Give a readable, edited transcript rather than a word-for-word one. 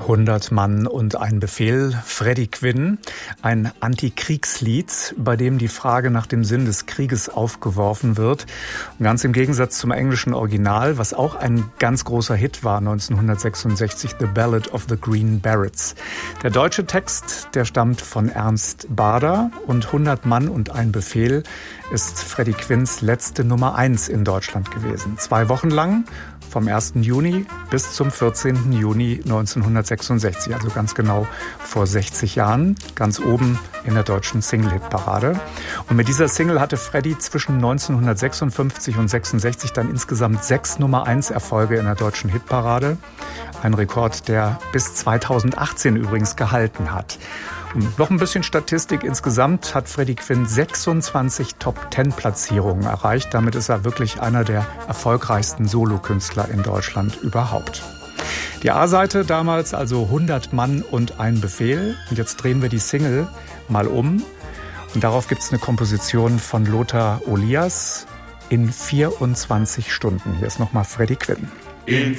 100 Mann und ein Befehl, Freddie Quinn, ein Antikriegslied, bei dem die Frage nach dem Sinn des Krieges aufgeworfen wird. Und ganz im Gegensatz zum englischen Original, was auch ein ganz großer Hit war 1966, The Ballad of the Green Berets. Der deutsche Text, der stammt von Ernst Bader und 100 Mann und ein Befehl ist Freddie Quinns letzte Nummer 1 in Deutschland gewesen. 2 Wochen lang, vom 1. Juni bis zum 14. Juni 1966, also ganz genau vor 60 Jahren, ganz oben in der deutschen Single-Hit-Parade. Und mit dieser Single hatte Freddie zwischen 1956 und 66 dann insgesamt 6 Nummer-1-Erfolge in der deutschen Hitparade. Ein Rekord, der bis 2018 übrigens gehalten hat. Und noch ein bisschen Statistik. Insgesamt hat Freddie Quinn 26 Top-10-Platzierungen erreicht. Damit ist er wirklich einer der erfolgreichsten Solokünstler in Deutschland überhaupt. Die A-Seite damals also 100 Mann und ein Befehl. Und jetzt drehen wir die Single mal um. Und darauf gibt es eine Komposition von Lothar Olias in 24 Stunden. Hier ist nochmal Freddie Quinn. In